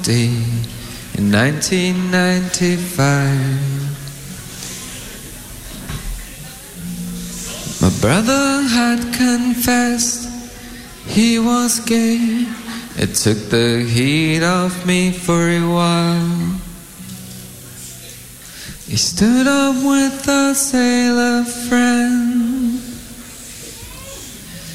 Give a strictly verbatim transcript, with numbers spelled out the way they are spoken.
in nineteen ninety-five. My brother had confessed he was gay. It took the heat off me for a while. He stood up with a sailor friend.